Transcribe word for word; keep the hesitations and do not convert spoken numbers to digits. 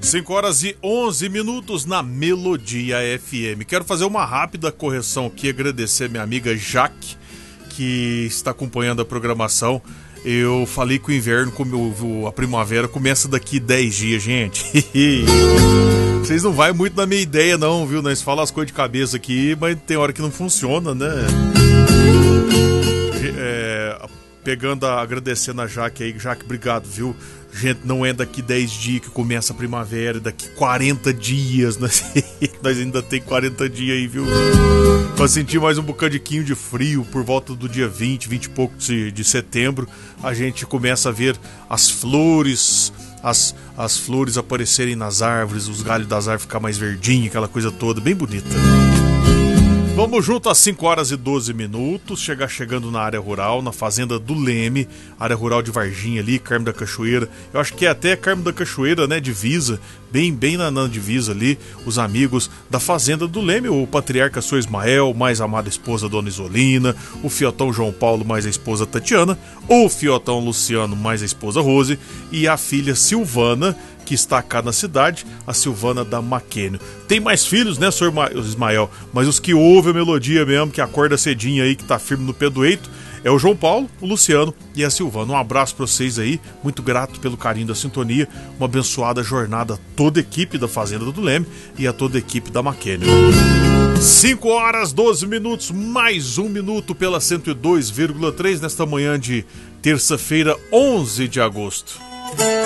cinco horas e onze minutos na Melodia F M. Quero fazer uma rápida correção aqui, agradecer minha amiga Jaque, que está acompanhando a programação. Eu falei que o inverno, como a primavera, começa daqui dez dias, gente. Vocês não vai muito na minha ideia não, viu? Nós falamos as coisas de cabeça aqui, mas tem hora que não funciona, né? É, pegando, a, agradecendo a Jaque aí. Jaque, obrigado, viu? Gente, não é daqui dez dias que começa a primavera, daqui quarenta dias, né? Nós ainda tem quarenta dias aí, viu? Pra sentir mais um bocadinho de frio por volta do dia vinte, vinte e pouco de, de setembro, a gente começa a ver as flores, as, as flores aparecerem nas árvores, os galhos das árvores ficar mais verdinhos, aquela coisa toda, bem bonita. Vamos junto às cinco horas e doze minutos, chegar chegando na área rural, na fazenda do Leme, área rural de Varginha ali, Carmo da Cachoeira. Eu acho que é até Carmo da Cachoeira, né, divisa, bem, bem na, na divisa ali, os amigos da fazenda do Leme, o patriarca Sr. Ismael, mais amada esposa Dona Isolina, o fiotão João Paulo, mais a esposa Tatiana, o fiotão Luciano, mais a esposa Rose, e a filha Silvana, que está cá na cidade, a Silvana da Maquênio. Tem mais filhos, né, senhor Ismael? Mas os que ouvem a melodia mesmo, que acorda cedinho aí, que tá firme no pé do eito, é o João Paulo, o Luciano e a Silvana. Um abraço para vocês aí, muito grato pelo carinho da sintonia, uma abençoada jornada a toda a equipe da Fazenda do Leme e a toda a equipe da Maquênio. cinco horas, doze minutos, mais um minuto pela cento e dois vírgula três nesta manhã de terça-feira, onze de agosto.